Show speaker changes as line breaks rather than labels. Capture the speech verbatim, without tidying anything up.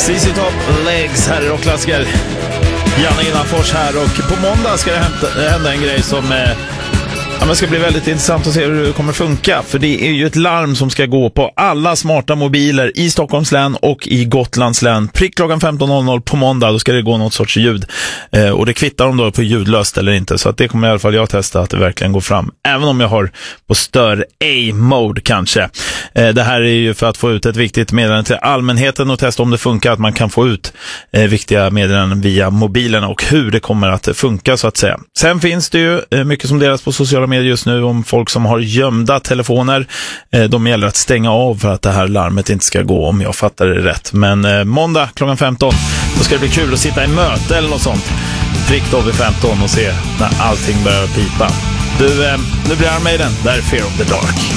C C Top Legs här i Rockklassiker. Janne Innanfors här, och på måndag ska det hända, hända en grej som eh, ja, men ska bli väldigt intressant att se hur det kommer funka. För det är ju ett larm som ska gå på alla smarta mobiler i Stockholms län och i Gotlands län. Prick klockan femton noll noll på måndag, då ska det gå något sorts ljud. Eh, och det kvittar om då på ljudlöst eller inte. Så att det kommer i alla fall jag testa att det verkligen går fram. Även om jag har på stör A-mode kanske. Eh, det här är ju för att få ut ett viktigt meddelande till allmänheten och testa om det funkar. Att man kan få ut eh, viktiga meddelanden via mobilerna och hur det kommer att funka så att säga. Sen finns det ju eh, mycket som delas på sociala medier just nu om folk som har gömda telefoner. Eh, de gäller att stänga av för att det här larmet inte ska gå, om jag fattar det rätt. Men eh, måndag klockan femton, då ska det bli kul att sitta i möte eller något sånt. Prick då vid femton och se när allting börjar pipa. Du, eh, nu blir Iron Maiden, där är Fear of the Dark.